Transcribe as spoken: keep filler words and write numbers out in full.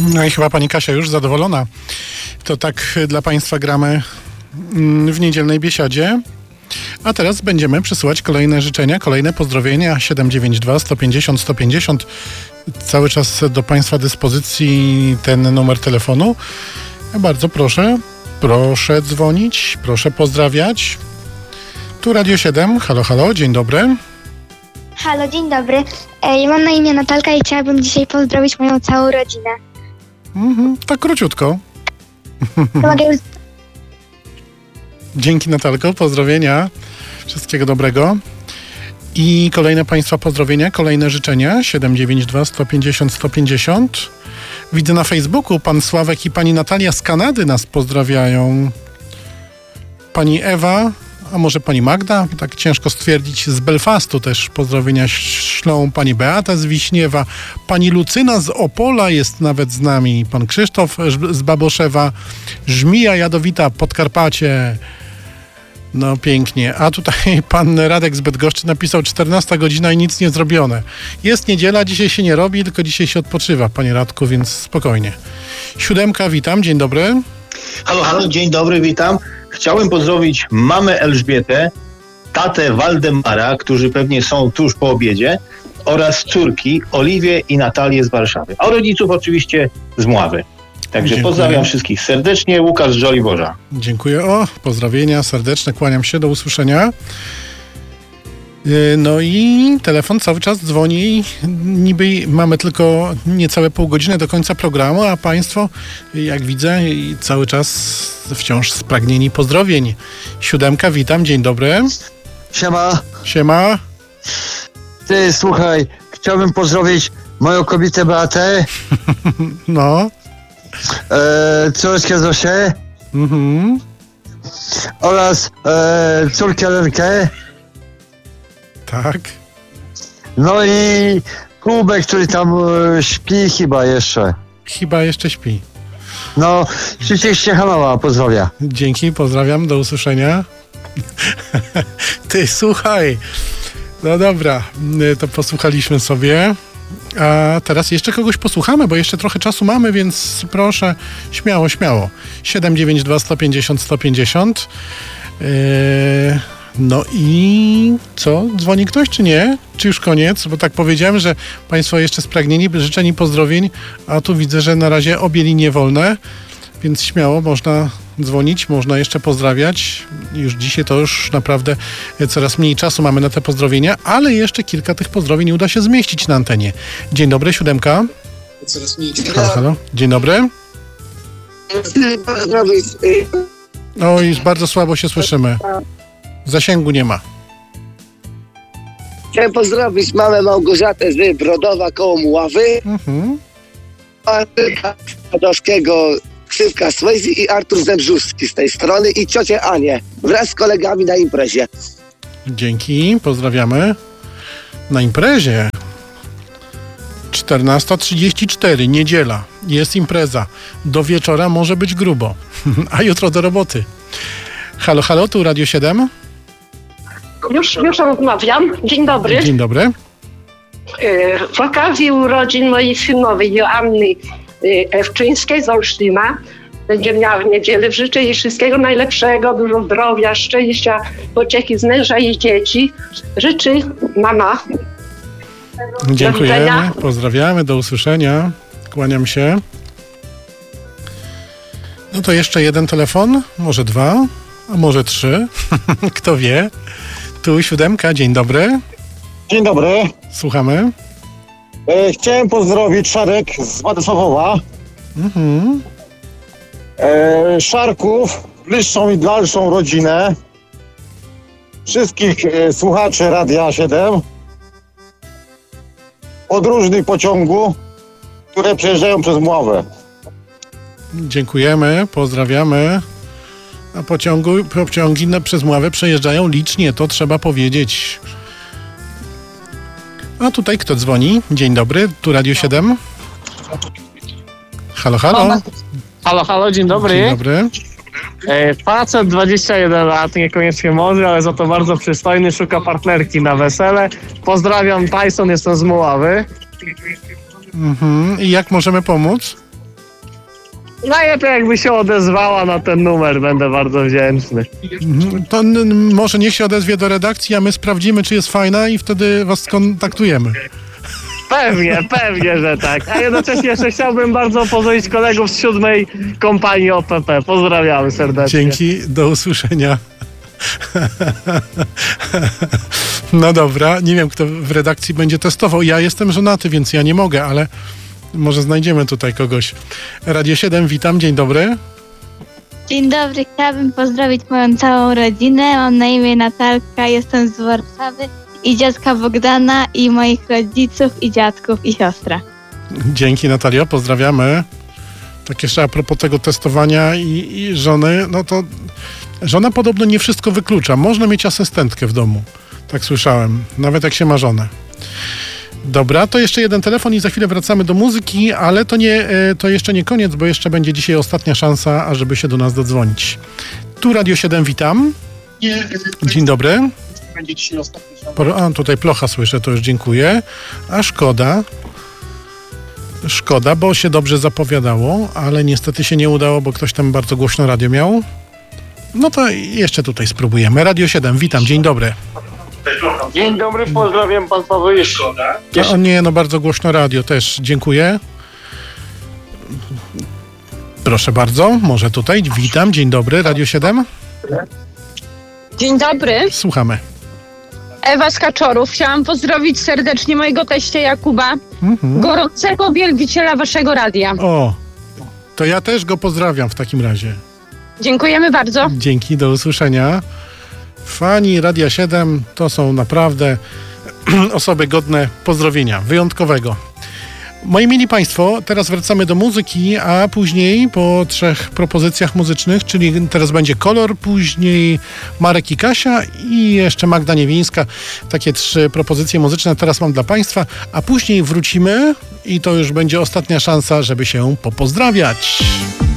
No i chyba pani Kasia już zadowolona. To tak dla państwa gramy w niedzielnej biesiadzie. A teraz będziemy przesyłać kolejne życzenia, kolejne pozdrowienia. siedem dziewięć dwa sto pięćdziesiąt sto pięćdziesiąt. Cały czas do państwa dyspozycji ten numer telefonu. Bardzo proszę, proszę dzwonić, proszę pozdrawiać. Tu Radio siedem. Halo, halo, dzień dobry. Halo, dzień dobry. Ja mam na imię Natalka i chciałabym dzisiaj pozdrowić moją całą rodzinę. Mhm, tak króciutko. Mogę już... Dzięki, Natalko, pozdrowienia. Wszystkiego dobrego. I kolejne państwa pozdrowienia, kolejne życzenia. siedem dziewięć dwa sto pięćdziesiąt sto pięćdziesiąt. Widzę na Facebooku, pan Sławek i pani Natalia z Kanady nas pozdrawiają. Pani Ewa, a może pani Magda, tak ciężko stwierdzić, z Belfastu też pozdrowienia ślą. Pani Beata z Wiśniewa, pani Lucyna z Opola jest nawet z nami, pan Krzysztof z Baboszewa, Żmija Jadowita, Podkarpacie. No pięknie. A tutaj pan Radek z Bydgoszczy napisał czternasta godzina i nic nie zrobione. Jest niedziela, dzisiaj się nie robi, tylko dzisiaj się odpoczywa, panie Radku, więc spokojnie. Siódemka, witam, dzień dobry. Halo, halo, dzień dobry, witam. Chciałem pozdrowić mamę Elżbietę, tatę Waldemara, którzy pewnie są tuż po obiedzie, oraz córki Oliwię i Natalię z Warszawy. A rodziców oczywiście z Mławy. Także Dziękuję. Pozdrawiam wszystkich serdecznie. Łukasz z Żoliborza. Dziękuję. O, pozdrowienia serdeczne, kłaniam się, do usłyszenia. No i telefon cały czas dzwoni. Niby mamy tylko niecałe pół godziny do końca programu, a państwo, jak widzę, cały czas wciąż spragnieni pozdrowień. Siódemka, witam, dzień dobry. Siema. Siema. Ty, słuchaj, chciałbym pozdrowić moją kobietę Beatę. No. E, córkę Zosię. Mhm. Oraz e, córkę Lenkę. Tak. No i Kubek, który tam e, śpi chyba jeszcze. Chyba jeszcze śpi. No, Krzysiek Ciechanowa pozdrawia. Dzięki, pozdrawiam, do usłyszenia. Ty, słuchaj. No dobra, to posłuchaliśmy sobie. A teraz jeszcze kogoś posłuchamy, bo jeszcze trochę czasu mamy, więc proszę, śmiało, śmiało. siedem dziewięć dwa sto pięćdziesiąt sto pięćdziesiąt. Yy, no i co? Dzwoni ktoś, czy nie? Czy już koniec? Bo tak powiedziałem, że państwo jeszcze spragnieni życzeń i pozdrowień, a tu widzę, że na razie obie linie wolne, więc śmiało można dzwonić, można jeszcze pozdrawiać. Już dzisiaj to już naprawdę coraz mniej czasu mamy na te pozdrowienia, ale jeszcze kilka tych pozdrowień uda się zmieścić na antenie. Dzień dobry, siódemka. Coraz mniej czasu. Halo, halo. Dzień dobry. Oj, bardzo słabo się słyszymy. Zasięgu nie ma. Chciałem pozdrowić mamę Małgorzatę z Brodowa koło Mławy, Mhm. Radowskiego, ksywka Swayze i Artur Zembrzuski z tej strony i ciocię Anię wraz z kolegami na imprezie. Dzięki, pozdrawiamy. Na imprezie czternasta trzydzieści cztery, niedziela, jest impreza. Do wieczora może być grubo, a jutro do roboty. Halo, halo, tu Radio siedem. Już, już rozmawiam. Dzień dobry. Dzień dobry. W okazji urodzin mojej synowej Joanny Ewczyńskiej z Olsztyna będzie miała w niedzielę. Życzę jej wszystkiego najlepszego, dużo zdrowia, szczęścia, pociechy z męża i dzieci. Życzy mama. Dziękujemy, pozdrawiamy, do usłyszenia. Kłaniam się. No to jeszcze jeden telefon, może dwa, a może trzy. Kto wie. Tu siódemka, dzień dobry. Dzień dobry. Słuchamy. E, chciałem pozdrowić Szarek z Władysławowa. Mhm. E, Szarków, bliższą i dalszą rodzinę. Wszystkich e, słuchaczy Radia siedem. Podróżnych pociągu, które przejeżdżają przez Mławę. Dziękujemy, pozdrawiamy. A pociągu, pociągi na, przez Mławę przejeżdżają licznie, to trzeba powiedzieć. A tutaj kto dzwoni? Dzień dobry, tu Radio siedem. Halo, halo. Halo, halo, dzień dobry. Dzień dobry. E, facet dwadzieścia jeden lat, niekoniecznie mądry, ale za to bardzo przystojny, szuka partnerki na wesele. Pozdrawiam, Tyson, jestem z Muławy. Mhm. I jak możemy pomóc? Najlepiej jakby się odezwała na ten numer, będę bardzo wdzięczny. Mhm. To n- może niech się odezwie do redakcji, a my sprawdzimy, czy jest fajna i wtedy was skontaktujemy. Pewnie, pewnie, że tak. A jednocześnie jeszcze chciałbym bardzo pozdrowić kolegów z siódmej kompanii O P P. Pozdrawiamy serdecznie. Dzięki, do usłyszenia. No dobra, nie wiem, kto w redakcji będzie testował. Ja jestem żonaty, więc ja nie mogę, ale może znajdziemy tutaj kogoś. Radio siedem, witam, dzień dobry. Dzień dobry, chciałabym pozdrowić moją całą rodzinę. Mam na imię Natalka, jestem z Warszawy i dziadka Bogdana i moich rodziców i dziadków i siostra. Dzięki, Natalio, pozdrawiamy. Tak jeszcze a propos tego testowania i, i żony, no to żona podobno nie wszystko wyklucza. Można mieć asystentkę w domu, tak słyszałem, nawet jak się ma żonę. Dobra, to jeszcze jeden telefon i za chwilę wracamy do muzyki, ale to, nie, to jeszcze nie koniec, bo jeszcze będzie dzisiaj ostatnia szansa, ażeby się do nas dodzwonić. Tu Radio siedem, witam. Dzień dobry. Będzie dzisiaj ostatni szans. Po- A, tutaj plocha słyszę, to już dziękuję. A szkoda. Szkoda, bo się dobrze zapowiadało, ale niestety się nie udało, bo ktoś tam bardzo głośno radio miał. No to jeszcze tutaj spróbujemy. Radio siedem, witam, dzień dobry. Dzień dobry, pozdrawiam pan Paweł jeszcze. A, o nie, no bardzo głośno radio też, dziękuję. Proszę bardzo, może tutaj, witam, dzień dobry, Radio siedem. Dzień dobry, Słuchamy. Ewa z Kaczorów. Chciałam pozdrowić serdecznie mojego teścia Jakuba, Mhm. gorącego wielbiciela waszego radia. O, to ja też go pozdrawiam w takim razie. Dziękujemy bardzo. Dzięki, do usłyszenia. Fani Radia siedem to są naprawdę osoby godne pozdrowienia, wyjątkowego. Moi mili Państwo, teraz wracamy do muzyki, a później po trzech propozycjach muzycznych, czyli teraz będzie Kolor, później Marek i Kasia i jeszcze Magda Niewińska. Takie trzy propozycje muzyczne teraz mam dla Państwa, a później wrócimy i to już będzie ostatnia szansa, żeby się popozdrawiać.